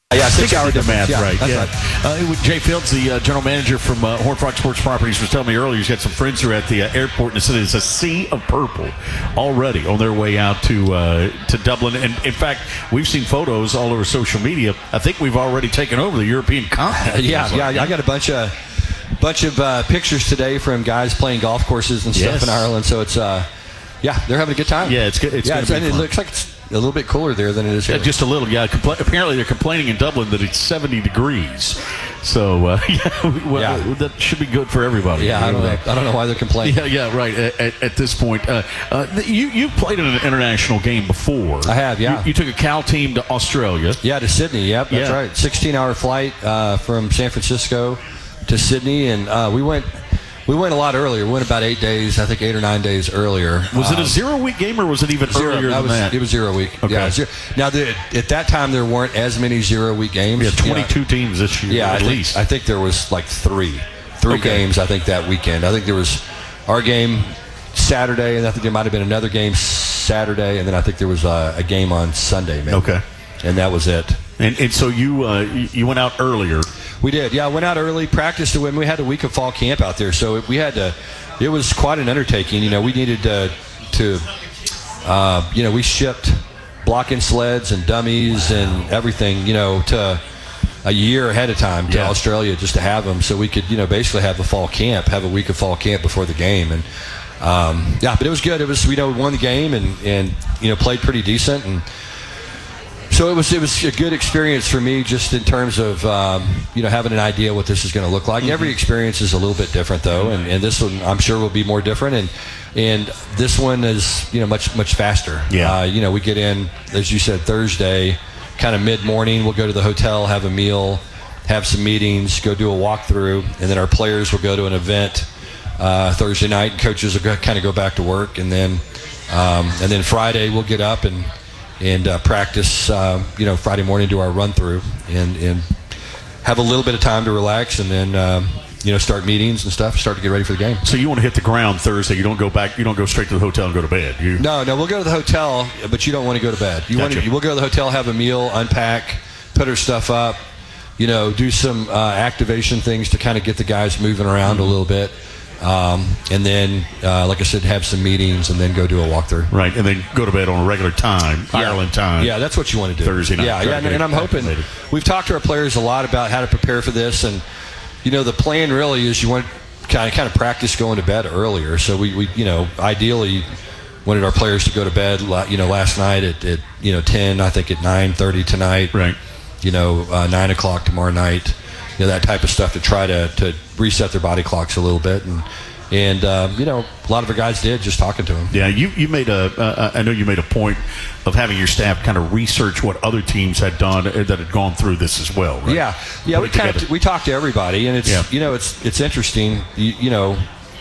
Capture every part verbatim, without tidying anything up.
Yeah, six hour the math yeah, right. That's Yeah. right. Uh, Jay Fields, the uh, general manager from uh, Horn Frog Sports Properties, was telling me earlier he's got some friends who are at the uh, airport, and it said it's a sea of purple already on their way out to uh, to Dublin. And in fact, we've seen photos all over social media. I think we've already taken over the European continent. Yeah, yeah. I got a bunch of bunch of uh, pictures today from guys playing golf courses and stuff Yes. in Ireland. So it's uh, yeah, they're having a good time. Yeah, it's good. It's yeah, gonna it's, be and it fun. looks like it's a little bit cooler there than it is here. Yeah, just a little, yeah. Compl- apparently, they're complaining in Dublin that it's seventy degrees. So, uh, yeah, well, Yeah. that should be good for everybody. yeah, I don't know. I don't know why they're complaining. Yeah, yeah, right. At, at, at this point, uh, uh, you you've played in an international game before. I have, yeah. You, you took a Cal team to Australia. Yeah, to Sydney. Yep, that's Yeah. right. sixteen hour flight uh, from San Francisco to Sydney, and uh, we went. We went a lot earlier. We went about eight days, I think eight or nine days earlier. Was it Um, a zero week game or was it even Zero. earlier that than was, that? It was zero week. Okay. Yeah, zero. Now, the, at that time, there weren't as many zero week games. Yeah, You know, twenty-two teams this year Yeah, at I think, least. I think there was like three, three Okay. games. I think that weekend. I think there was our game Saturday, and I think there might have been another game Saturday, and then I think there was a, a game on Sunday. Maybe. Okay. And that was it. and and so you uh, you you went out earlier. We did. Yeah, I went out early, practiced to win. We had a week of fall camp out there, so it, we had to. It was quite an undertaking. You know, we needed uh, to. Uh, you know, we shipped blocking sleds and dummies and everything. You know, to a year ahead of time to Yeah. Australia just to have them, so we could, you know, basically have a fall camp, have a week of fall camp before the game, and um, yeah, but it was good. It was, you know, we won the game and and you know played pretty decent, and so it was it was a good experience for me just in terms of um, you know having an idea what this is going to look like. Mm-hmm. Every experience is a little bit different though, and, and this one I'm sure will be more different, and and this one is you know much much faster. Yeah. Uh, you know we get in, as you said, Thursday, kind of mid morning. We'll go to the hotel, have a meal, have some meetings, go do a walkthrough, and then our players will go to an event uh, Thursday night. And coaches will go, kind of go back to work, and then um, and then Friday we'll get up and. and uh, practice, uh, you know, Friday morning, do our run-through, and, and have a little bit of time to relax, and then, um, you know, start meetings and stuff, start to get ready for the game. So you want to hit the ground Thursday. You don't go back. You don't go straight to the hotel and go to bed. You No, no, we'll go to the hotel, but you don't want to go to bed. You Gotcha. want to, we'll go to the hotel, have a meal, unpack, put our stuff up, you know, do some uh, activation things to kind of get the guys moving around mm-hmm. a little bit. Um, and then, uh, like I said, have some meetings and then go do a walkthrough. right, and then go to bed on a regular time, Yeah. Ireland time. Yeah, that's what you want to do. Thursday night. Yeah, Try yeah, to and, get and I'm hoping activated. we've talked to our players a lot about how to prepare for this, and you know, the plan really is you want kind of kind of practice going to bed earlier. So we, we you know, ideally wanted our players to go to bed, you know, last night at, at you know ten, I think at nine thirty tonight. Right. You know, uh, nine o'clock tomorrow night. You know, that type of stuff to try to to reset their body clocks a little bit and. And, um, you know, a lot of our guys did just talking to them. Yeah, you, you made a, uh, I know you made a point of having your staff kind of research what other teams had done uh, that had gone through this as well, right? Yeah, yeah, Put we it kind together. of we talked to everybody, and it's Yeah. you know it's it's interesting. You, you know,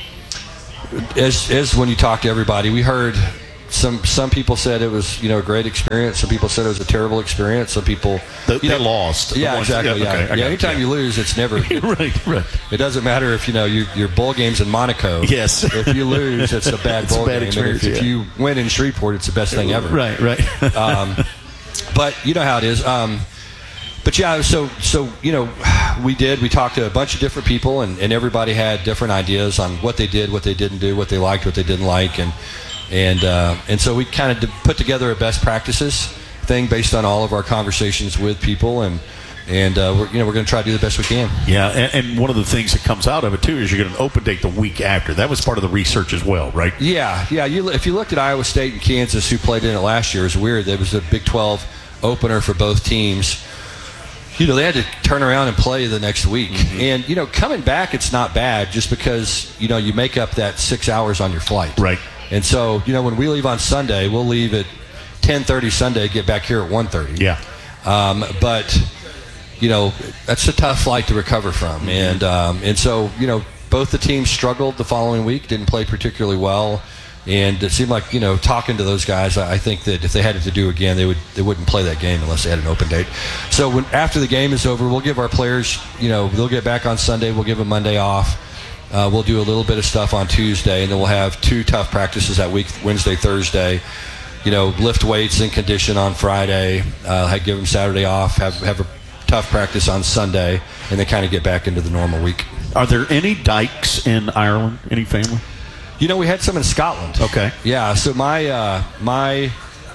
as as when you talk to everybody, we heard some some people said it was you know a great experience. Some people said it was a terrible experience. Some people They, you they know, lost. The Yeah, ones- exactly. Yeah, okay, I got yeah. it, Anytime yeah. you lose, it's never. right, right. It doesn't matter if you know you, your bowl game's in Monaco. Yes. If you lose, it's a bad It's a bowl bad game. experience, And if, if yeah. you win in Shreveport, it's the best thing ever. Right, right. um, but you know how it is. Um, but yeah, so so you know, we did. We talked to a bunch of different people, and, and everybody had different ideas on what they did, what they didn't do, what they liked, what they didn't like, and and uh, and so we kind of put together a best practices thing based on all of our conversations with people, and and uh, we're you know we're going to try to do the best we can. Yeah, and, and one of the things that comes out of it too is you get an open date the week after. That was part of the research as well, right? Yeah, yeah. You, if you looked at Iowa State and Kansas, who played in it last year, it was weird. It was a Big twelve opener for both teams. You know, they had to turn around and play the next week. Mm-hmm. And, you know, coming back, it's not bad just because, you know, you make up that six hours on your flight. Right. And so, you know, when we leave on Sunday, we'll leave at ten thirty Sunday, get back here at one thirty. Yeah. Um, but, you know, that's a tough flight to recover from. Mm-hmm. And um, and so, you know, both the teams struggled the following week, didn't play particularly well. And it seemed like, you know, talking to those guys, I think that if they had it to do again, they would they wouldn't play that game unless they had an open date. So when after the game is over, we'll give our players, you know, they'll get back on Sunday. We'll give them Monday off. Uh, we'll do a little bit of stuff on Tuesday, and then we'll have two tough practices that week, Wednesday, Thursday. You know, lift weights and condition on Friday. Uh, give them Saturday off. Have have a tough practice on Sunday, and then kind of get back into the normal week. Are there any Dykes in Ireland? Any family? You know, we had some in Scotland. Okay. Yeah. So my uh, my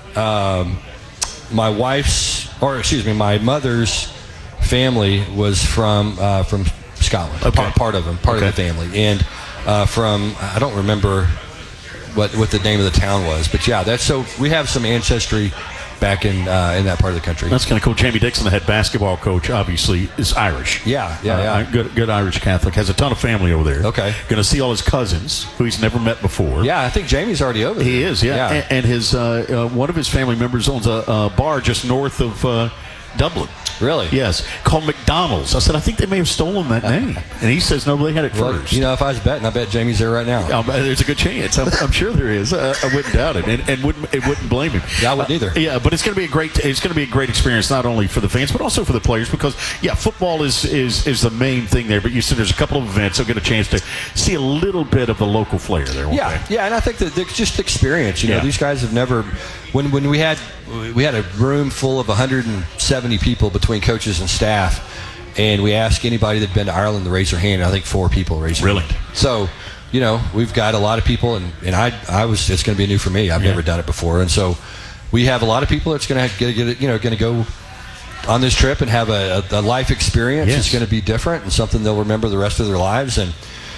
um, my wife's, or excuse me, my mother's family was from uh, from Scotland. Okay. Part, part of them, part okay. of the family, and uh, from I don't remember what what the name of the town was, but yeah, that's so we have some ancestry back in uh, in that part of the country. That's kind of cool. Jamie Dixon, the head basketball coach, obviously is Irish. Yeah, yeah, yeah. Uh, good, good Irish Catholic. Has a ton of family over there. Okay. Going to see all his cousins, who he's never met before. Yeah, I think Jamie's already over there. He is, yeah. yeah. And, and his uh, uh, one of his family members owns a, a bar just north of uh, Dublin. Really? Yes. Called McDonald's. I said, I think they may have stolen that name. And he says, no, they had it Well, first. you know, if I was betting, I bet Jamie's there right now. Um, there's a good chance. I'm, I'm sure there is. Uh, I wouldn't doubt it, and, and wouldn't it wouldn't blame him. Yeah, I wouldn't either. Uh, yeah, but it's going to be a great. It's going to be a great experience, not only for the fans but also for the players, because yeah, football is is is the main thing there. But you said there's a couple of events. They'll get a chance to see a little bit of the local flair there. Won't Yeah, they? yeah, and I think that they're just experience. You know, Yeah. these guys have never. When when we had we had a room full of one hundred seventy people between coaches and staff, and we asked anybody that'd been to Ireland to raise their hand. And I think four people raised their Really? hand. So, you know, we've got a lot of people, and, and I I was it's going to be new for me. I've Yeah. never done it before, and so we have a lot of people that's going to get get you know going to go on this trip and have a, a, a life experience. Yes. It's going to be different and something they'll remember the rest of their lives. And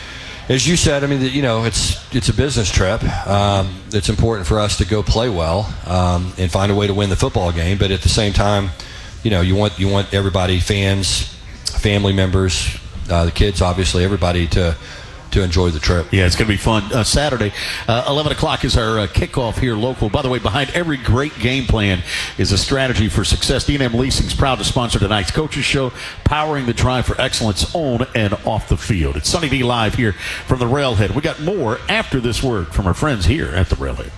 as you said, I mean, you know, it's it's a business trip. Um, it's important for us to go play well um, and find a way to win the football game. But at the same time, you know, you want you want everybody, fans, family members, uh, the kids, obviously, everybody to to enjoy the trip. Yeah, it's going to be fun. Uh, Saturday, uh, eleven o'clock is our uh, kickoff here local. By the way, behind every great game plan is a strategy for success. D and M Leasing is proud to sponsor tonight's Coaches Show, powering the drive for excellence on and off the field. It's Sunny D live here from the Railhead. We got more after this word from our friends here at the Railhead.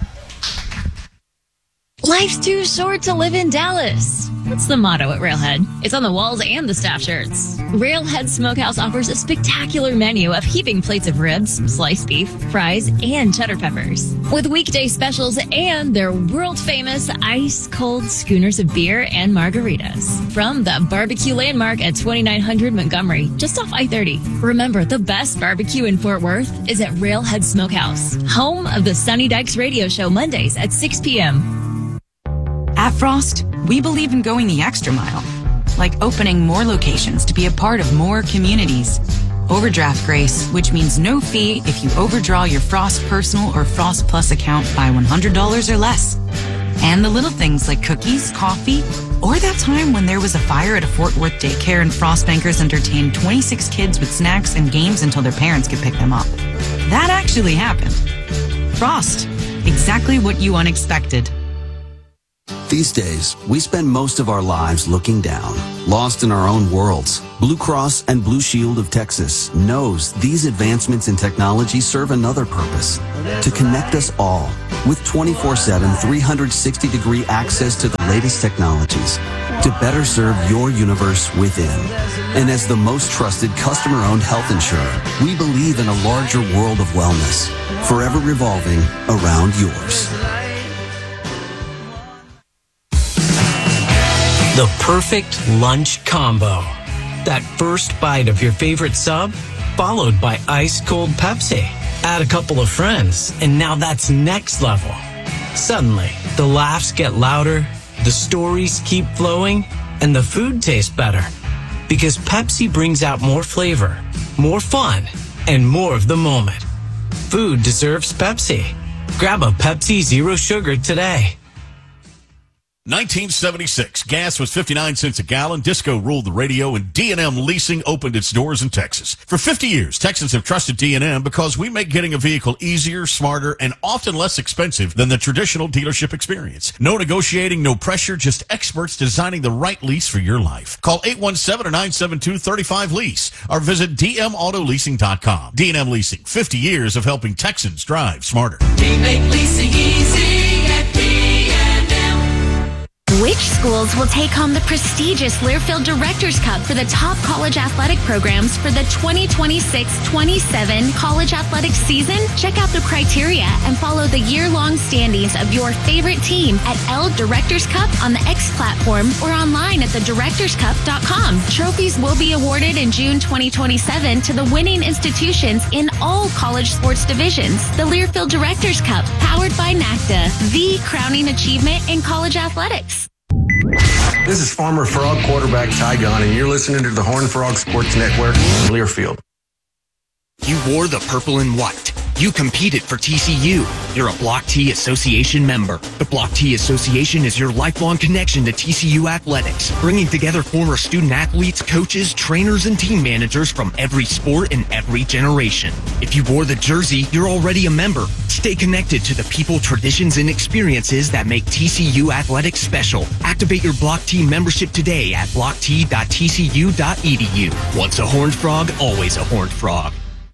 Life's too short to live in Dallas. That's the motto at Railhead. It's on the walls and the staff shirts. Railhead Smokehouse offers a spectacular menu of heaping plates of ribs, sliced beef, fries, and cheddar peppers. With weekday specials and their world-famous ice-cold schooners of beer and margaritas. From the barbecue landmark at twenty-nine hundred Montgomery, just off I thirty. Remember, the best barbecue in Fort Worth is at Railhead Smokehouse, home of the Sunny Dykes radio show Mondays at six p.m. At Frost, we believe in going the extra mile, like opening more locations to be a part of more communities. Overdraft grace, which means no fee if you overdraw your Frost Personal or Frost Plus account by one hundred dollars or less. And the little things like cookies, coffee, or that time when there was a fire at a Fort Worth daycare and Frost bankers entertained twenty-six kids with snacks and games until their parents could pick them up. That actually happened. Frost, exactly what you unexpected. These days, we spend most of our lives looking down, lost in our own worlds. Blue Cross and Blue Shield of Texas knows these advancements in technology serve another purpose, to connect us all with twenty-four seven, three hundred sixty degree access to the latest technologies to better serve your universe within. And as the most trusted customer-owned health insurer, we believe in a larger world of wellness, forever revolving around yours. The perfect lunch combo. That first bite of your favorite sub, followed by ice-cold Pepsi. Add a couple of friends, and now that's next level. Suddenly, the laughs get louder, the stories keep flowing, and the food tastes better. Because Pepsi brings out more flavor, more fun, and more of the moment. Food deserves Pepsi. Grab a Pepsi Zero Sugar today. nineteen seventy-six, gas was fifty-nine cents a gallon, disco ruled the radio, and D and M Leasing opened its doors in Texas. For fifty years, Texans have trusted D and M because we make getting a vehicle easier, smarter, and often less expensive than the traditional dealership experience. No negotiating, no pressure, just experts designing the right lease for your life. Call eight one seven, nine seven two, three five lease or visit d m auto leasing dot com. D and M Leasing, fifty years of helping Texans drive smarter. We make leasing easy at D and M. Which schools will take home the prestigious Learfield Directors Cup for the top college athletic programs for the twenty twenty-six twenty-seven college athletics season? Check out the criteria and follow the year-long standings of your favorite team at L Directors Cup on the X platform or online at the directors cup dot com. Trophies will be awarded in June twenty twenty-seven to the winning institutions in all college sports divisions. The Learfield Directors Cup, powered by NACDA, the crowning achievement in college athletics. This is Farmer Frog quarterback Ty Gunn, and you're listening to the Horned Frog Sports Network, Learfield. You wore the purple and white. You competed for T C U. You're a Block T Association member. The Block T Association is your lifelong connection to T C U athletics, bringing together former student athletes, coaches, trainers, and team managers from every sport and every generation. If you wore the jersey, you're already a member. Stay connected to the people, traditions, and experiences that make T C U athletics special. Activate your Block T membership today at block t dot t c u dot e d u. Once a Horned Frog, always a Horned Frog.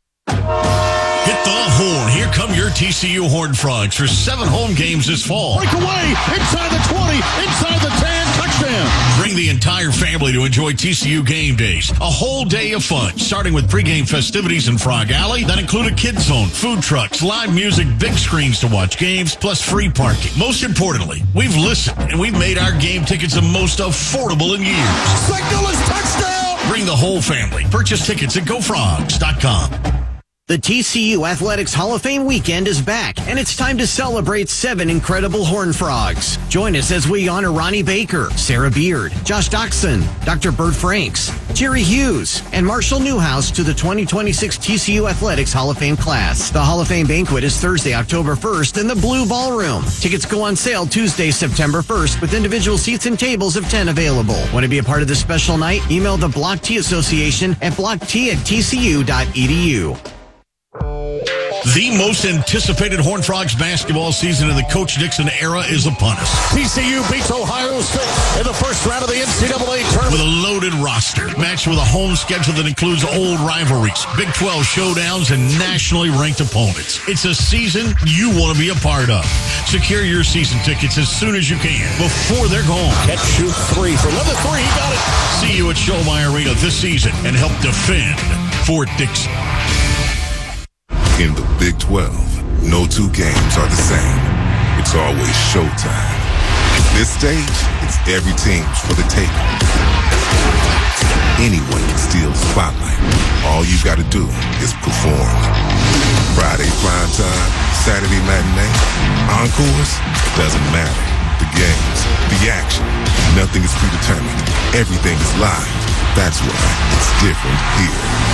Hit the horn. Here come your T C U Horned Frogs for seven home games this fall. Breakaway, inside the twenty, inside the ten, touchdown. Bring the entire family to enjoy T C U game days. A whole day of fun, starting with pregame festivities in Frog Alley that include a kids zone, food trucks, live music, big screens to watch games, plus free parking. Most importantly, we've listened and we've made our game tickets the most affordable in years. Signal is touchdown. Bring the whole family. Purchase tickets at go frogs dot com. The T C U Athletics Hall of Fame weekend is back, and it's time to celebrate seven incredible Horned Frogs. Join us as we honor Ronnie Baker, Sarah Beard, Josh Doxson, Doctor Bert Franks, Jerry Hughes, and Marshall Newhouse to the twenty twenty-six T C U Athletics Hall of Fame class. The Hall of Fame banquet is Thursday, October first in the Blue Ballroom. Tickets go on sale Tuesday, September first, with individual seats and tables of ten available. Want to be a part of this special night? Email the Block T Association at block t at t c u dot e d u. The most anticipated Horned Frogs basketball season in the Coach Dixon era is upon us. T C U beats Ohio State in the first round of the N C double A tournament. With a loaded roster, matched with a home schedule that includes old rivalries, Big twelve showdowns, and nationally ranked opponents. It's a season you want to be a part of. Secure your season tickets as soon as you can, before they're gone. Catch, shoot, three for another three. He got it. See you at Showmeyer Arena this season and help defend Fort Dixon. In the Big twelve, no two games are the same. It's always showtime. This stage, it's every team's for the taking. Anyone can steal the spotlight. All you gotta do is perform. Friday prime time, Saturday matinee, encores, doesn't matter. The games, the action, nothing is predetermined. Everything is live. That's why it's different here.